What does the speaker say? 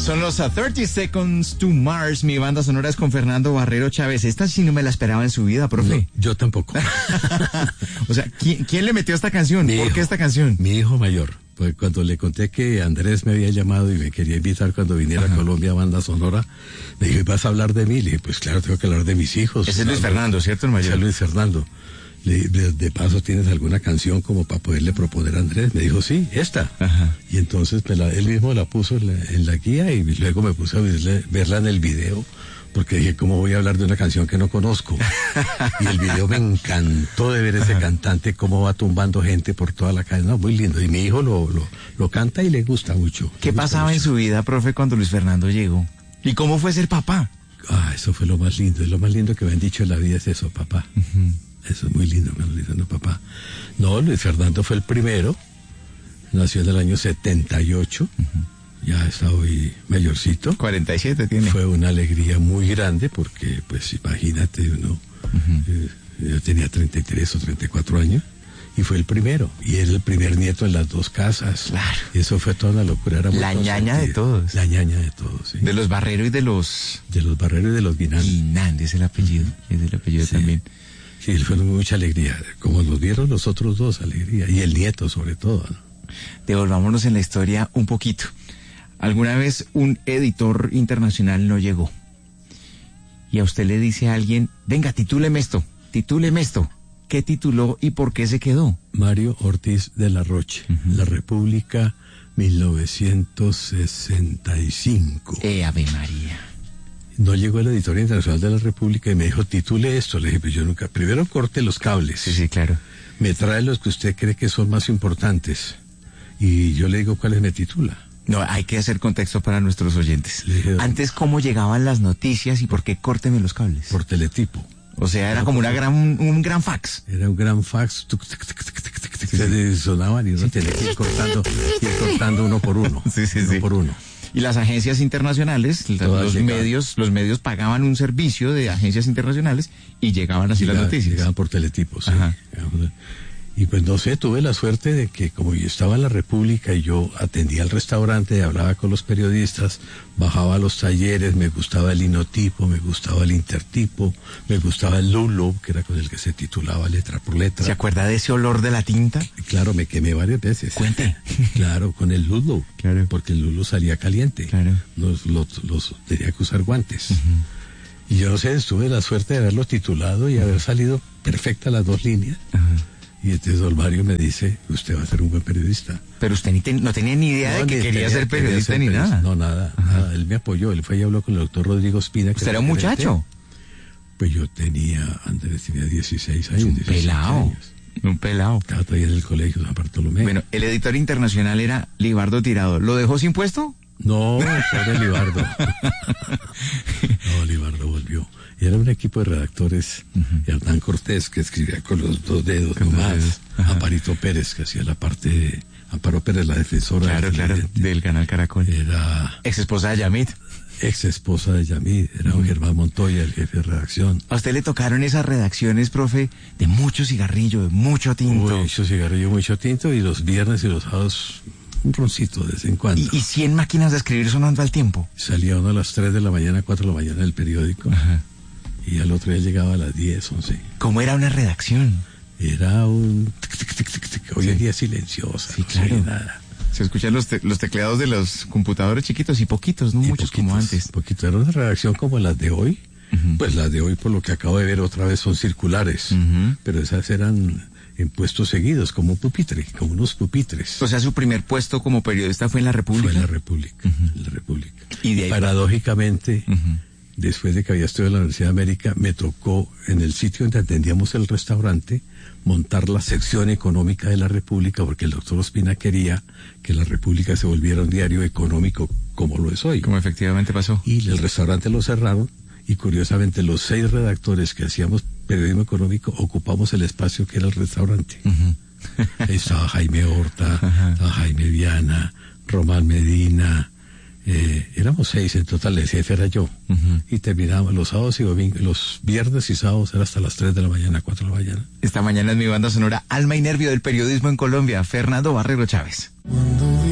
Son los 30 Seconds to Mars. Mi banda sonora es con Fernando Barrero Chávez. Esta sí no me la esperaba en su vida, profe. No, yo tampoco. O sea, ¿quién le metió esta canción? ¿Por qué esta canción? Mi hijo mayor. Pues cuando le conté que Andrés me había llamado y me quería invitar cuando viniera a Colombia a banda sonora, me dijo, ¿vas a hablar de mí? Le dije, pues claro, tengo que hablar de mis hijos. Ese es Luis Fernando, ¿cierto, el mayor? Ese es Luis Fernando. De paso, ¿tienes alguna canción como para poderle proponer a Andrés? Me dijo, sí, esta. Ajá. Y entonces él mismo la puso en la guía y luego me puse a verla en el video, porque dije, ¿cómo voy a hablar de una canción que no conozco? Y el video me encantó de ver ese cantante, cómo va tumbando gente por toda la calle. No, muy lindo. Y mi hijo lo canta y le gusta mucho. ¿Qué pasaba en su vida, profe, cuando Luis Fernando llegó? ¿Y cómo fue ser papá? Eso fue lo más lindo. Lo más lindo que me han dicho en la vida es eso, papá. Uh-huh. Eso es muy lindo, me lo dicen, papá. No, Luis Fernando fue el primero. Nació en el año 78. Uh-huh. Ya está hoy mayorcito. 47 tiene. Fue una alegría muy grande porque, pues, imagínate, uno, yo tenía 33 o 34 años y fue el primero. Y era el primer nieto en las dos casas. Claro. Y eso fue toda una locura. Era la ñaña de todos. La ñaña de todos, sí. De los Barrero y de los... De los Barrero y de los Guinán. Guinán, es el apellido. Es el apellido sí. También. Sí, fue mucha alegría. Como los vieron los otros dos, alegría. Y el nieto, sobre todo, ¿no? Devolvámonos en la historia un poquito. Alguna vez un editor internacional no llegó. Y a usted le dice a alguien, venga, titúleme esto. ¿Qué tituló y por qué se quedó? Mario Ortiz de la Roche, La República, 1965. Ave María. No llegó el editor internacional de la República y me dijo, titule esto. Le dije, pues yo nunca. Primero corte los cables. Sí, claro. Me trae los que usted cree que son más importantes. Y yo le digo cuáles me titula. No, hay que hacer contexto para nuestros oyentes. Antes, ¿cómo llegaban las noticias y por qué córteme los cables? Por teletipo. O sea, era como un gran fax. Era un gran fax. Se sonaban y uno tenía que ir cortando uno por uno. Sí. Por uno. Y las agencias internacionales, los medios pagaban un servicio de agencias internacionales y llegaban así las noticias. Llegaban por teletipo, sí. Ajá. Y pues no sé, tuve la suerte de que como yo estaba en la República y yo atendía el restaurante, hablaba con los periodistas, bajaba a los talleres, me gustaba el linotipo, me gustaba el intertipo, me gustaba el lulo, que era con el que se titulaba letra por letra. ¿Se acuerda de ese olor de la tinta? Claro, me quemé varias veces. Cuente. Claro, con el lulo, claro. Porque el lulo salía caliente. Claro. Los tenía que usar guantes. Y yo no sé, tuve la suerte de haberlo titulado y haber salido perfecta las dos líneas. Y entonces don Mario me dice, usted va a ser un buen periodista. Pero usted no tenía ni idea de que quería ser periodista ni nada. No, nada. Él me apoyó, él fue y habló con el doctor Rodrigo Espina. ¿Usted era un muchacho? Pues yo Andrés tenía 16 años. Un pelado. Estaba todavía en el colegio San Bartolomé. Bueno, el editor internacional era Libardo Tirado. ¿Lo dejó sin puesto? No, pobre Libardo. No, Libardo volvió. Y era un equipo de redactores, Hernán Cortés, que escribía con los dos dedos nomás, Amparito Pérez, que hacía la parte de Amparo Pérez, la defensora. Claro, del canal Caracol. Era ex esposa de Yamid. Era un Germán Montoya, el jefe de redacción. ¿A usted le tocaron esas redacciones, profe, de mucho cigarrillo, de mucho tinto? Mucho cigarrillo, mucho tinto, y los viernes y los sábados un roncito de vez en cuando. ¿Y 100 máquinas de escribir sonando al tiempo? Salía uno a las 3 de la mañana, 4 de la mañana del periódico. Ajá. Y al otro día llegaba a las 10, 11. ¿Cómo era una redacción? Era un... Hoy en día silenciosa. Sí, claro. No nada. Se escuchan los teclados de los computadores chiquitos y poquitos, no muchos como antes. Poquito. Era una redacción como las de hoy. Pues las de hoy, por lo que acabo de ver otra vez, son circulares. Pero esas eran en puestos seguidos, como un pupitre, como unos pupitres. O sea, su primer puesto como periodista fue en la República. Fue en la República. En la República. Y de ahí, paradójicamente... Después de que había estudiado en la Universidad de América, me tocó, en el sitio donde atendíamos el restaurante, montar la sección económica de la República, porque el doctor Ospina quería que la República se volviera un diario económico como lo es hoy. Como efectivamente pasó. Y el restaurante lo cerraron, y curiosamente los 6 redactores que hacíamos periodismo económico ocupamos el espacio que era el restaurante. Ahí estaba Jaime Horta, estaba Jaime Viana, Román Medina... éramos 6 en total, el jefe era yo. Y terminábamos los sábados y domingos, los viernes y sábados era hasta las 3 de la mañana, 4 de la mañana. Esta mañana es mi banda sonora Alma y Nervio del periodismo en Colombia, Fernando Barrero Chávez.